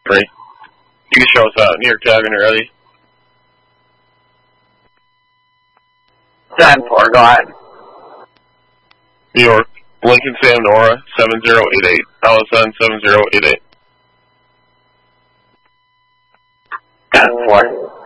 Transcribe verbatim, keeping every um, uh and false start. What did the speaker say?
Three. You can show us out. New York tag when you're ready. ten four, go ahead. New York, Lincoln Sam Nora, seven zero eight eight. L S N seven zero eight eight. ten four.